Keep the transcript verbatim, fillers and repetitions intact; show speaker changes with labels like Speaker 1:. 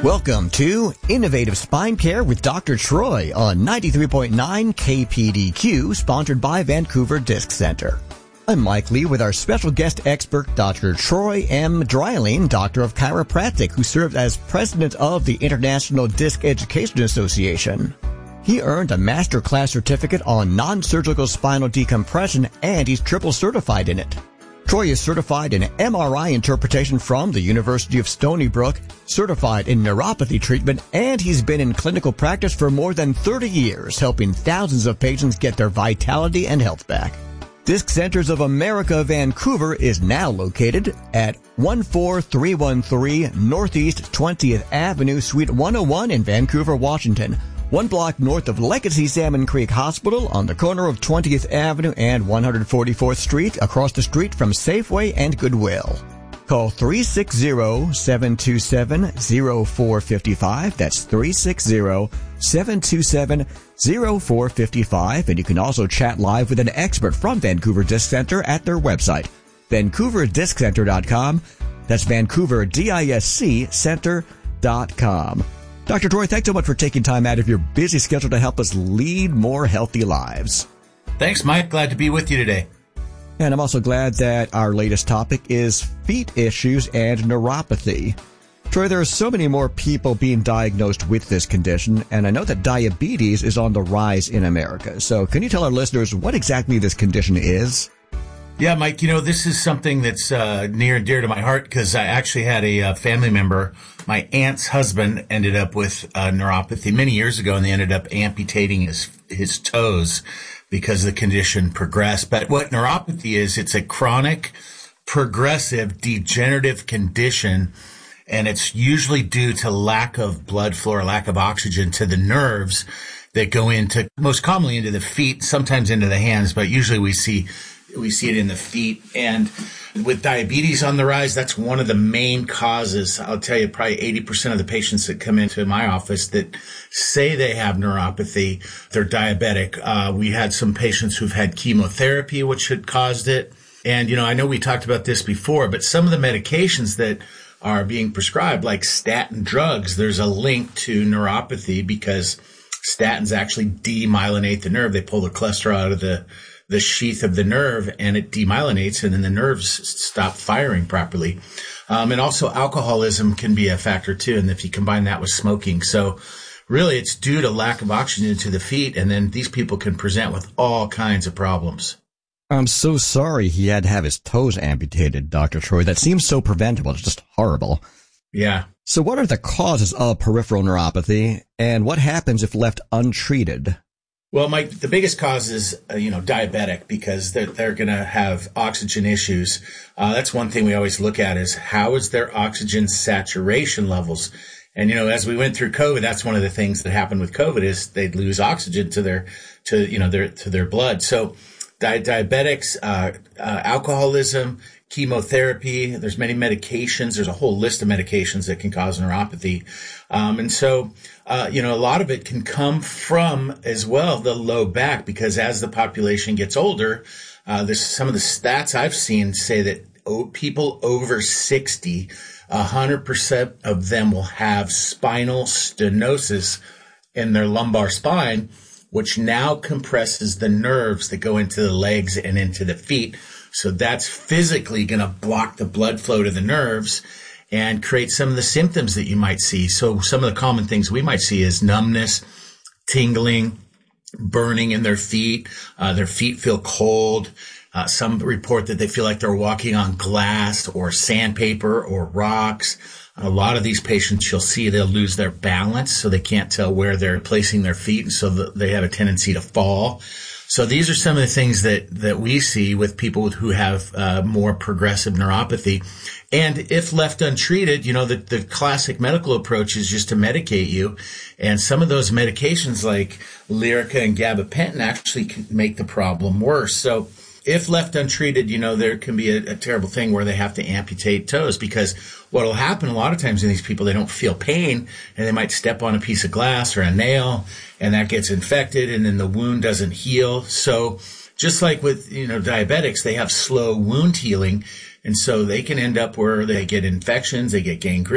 Speaker 1: Welcome to Innovative Spine Care with Doctor Troy on ninety-three point nine K P D Q, sponsored by Vancouver Disc Center. I'm Mike Lee with our special guest expert, Doctor Troy M. Dreiling, Doctor of Chiropractic, who served as president of the International Disc Education Association. He earned a master class certificate on non-surgical spinal decompression, and he's triple certified in it. Troy is certified in M R I interpretation from the University of Stony Brook, certified in neuropathy treatment, and he's been in clinical practice for more than thirty years, helping thousands of patients get their vitality and health back. Disc Centers of America Vancouver is now located at one four three one three Northeast twentieth Avenue, Suite one oh one in Vancouver, Washington, one block north of Legacy Salmon Creek Hospital on the corner of twentieth Avenue and one hundred forty-fourth Street, across the street from Safeway and Goodwill. Call three six zero, seven two seven, zero four five five. That's three six zero, seven two seven, zero four five five. And you can also chat live with an expert from Vancouver Disc Center at their website, vancouver disc center dot com. That's Vancouver Disc Center dot com. Doctor Troy, thanks so much for taking time out of your busy schedule to help us lead more healthy lives.
Speaker 2: Thanks, Mike. Glad to be with you today.
Speaker 1: And I'm also glad that our latest topic is feet issues and neuropathy. Troy, there are so many more people being diagnosed with this condition, and I know that diabetes is on the rise in America. So can you tell our listeners what exactly this condition is?
Speaker 2: Yeah, Mike, you know, this is something that's uh, near and dear to my heart because I actually had a uh, family member. My aunt's husband ended up with uh, neuropathy many years ago, and they ended up amputating his his toes because the condition progressed. But what neuropathy is, it's a chronic, progressive, degenerative condition, and it's usually due to lack of blood flow or lack of oxygen to the nerves that go into, most commonly into the feet, sometimes into the hands, but usually we see we see it in the feet. And with diabetes on the rise, that's one of the main causes. I'll tell you, probably eighty percent of the patients that come into my office that say they have neuropathy, they're diabetic. Uh, we had some patients who've had chemotherapy, which had caused it. And, you know, I know we talked about this before, but some of the medications that are being prescribed, like statin drugs, there's a link to neuropathy because statins actually demyelinate the nerve. They pull the cholesterol out of the the sheath of the nerve, and it demyelinates, and then the nerves stop firing properly. Um, and also alcoholism can be a factor too, and if you combine that with smoking. So really it's due to lack of oxygen to the feet, and then these people can present with all kinds of problems.
Speaker 1: I'm so sorry he had to have his toes amputated, Doctor Troy. That seems so preventable. It's just horrible.
Speaker 2: Yeah.
Speaker 1: So what are the causes of peripheral neuropathy, and what happens if left untreated?
Speaker 2: Well, Mike, the biggest cause is, uh, you know, diabetic, because they're, they're going to have oxygen issues. Uh, that's one thing we always look at is how is their oxygen saturation levels? And, you know, as we went through COVID, that's one of the things that happened with COVID is they'd lose oxygen to their, to, you know, their, to their blood. So di- diabetics, uh, uh, alcoholism, chemotherapy, there's many medications. There's a whole list of medications that can cause neuropathy. Um, and so, uh, you know, a lot of it can come from as well the low back, because as the population gets older, uh, there's some of the stats I've seen say that o- people over sixty, one hundred percent of them will have spinal stenosis in their lumbar spine, which now compresses the nerves that go into the legs and into the feet. So that's physically going to block the blood flow to the nerves and create some of the symptoms that you might see. So some of the common things we might see is numbness, tingling, burning in their feet. Uh, their feet feel cold. Uh, some report that they feel like they're walking on glass or sandpaper or rocks. A lot of these patients, you'll see they'll lose their balance, so they can't tell where they're placing their feet, and so they have a tendency to fall. So these are some of the things that, that we see with people who have uh, more progressive neuropathy. And if left untreated, you know, the, the classic medical approach is just to medicate you. And some of those medications like Lyrica and gabapentin actually can make the problem worse. So if left untreated, you know, there can be a, a terrible thing where they have to amputate toes, because what will happen a lot of times in these people, they don't feel pain, and they might step on a piece of glass or a nail, and that gets infected, and then the wound doesn't heal. So just like with, you know, diabetics, they have slow wound healing, and so they can end up where they get infections, they get gangrene.